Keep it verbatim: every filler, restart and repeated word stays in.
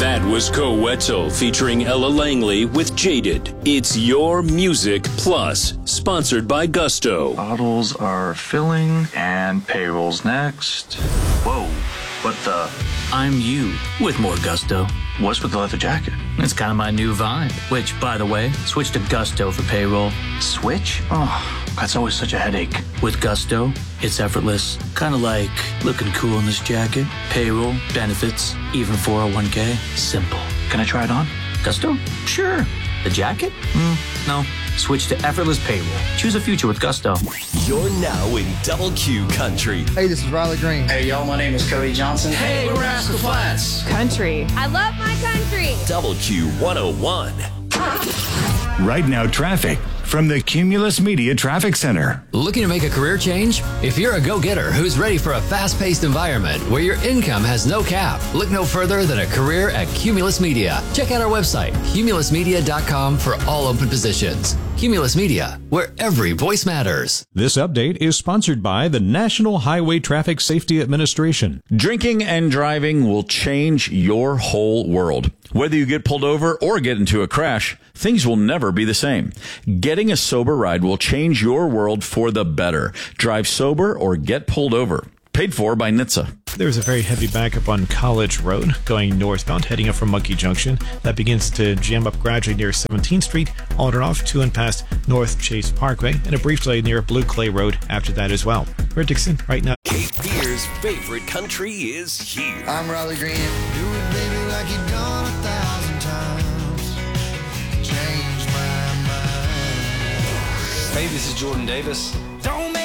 That was Coetzee featuring Ella Langley with Jaded. It's Your Music Plus, sponsored by Gusto. Bottles are filling and payroll's next. Whoa, what the? I'm you with more Gusto. What's with the leather jacket? It's kind of my new vibe, which, by the way, switch to Gusto for payroll. Switch? Oh, that's always such a headache. With Gusto, it's effortless. Kind of like looking cool in this jacket. Payroll, benefits, even four oh one k. Simple. Can I try it on? Gusto? Sure. The jacket? Mm, no. Switch to effortless payroll. Choose a future with Gusto. You're now in Double Q Country. Hey, this is Riley Green. Hey, y'all, my name is Cody Johnson. Hey, we're Rascal Flatts. Country. I love my country. Double Q one oh one. Right now, traffic from the Cumulus Media Traffic Center. Looking to make a career change? If you're a go-getter who's ready for a fast-paced environment where your income has no cap, look no further than a career at Cumulus Media. Check out our website, cumulus media dot com, for all open positions. Cumulus Media, where every voice matters. This update is sponsored by the National Highway Traffic Safety Administration. Drinking and driving will change your whole world. Whether you get pulled over or get into a crash, things will never be the same. Getting a sober ride will change your world for the better. Drive sober or get pulled over. Paid for by N H T S A. There's a very heavy backup on College Road going northbound, heading up from Monkey Junction. That begins to jam up gradually near seventeenth Street, on and off to and past North Chase Parkway, and a brief delay near Blue Clay Road after that as well. We're Dixon right now. Cape Fear's favorite country is here. I'm Riley Green. Do it, baby, like you've done a thousand times. Change my mind. Hey, this is Jordan Davis. Don't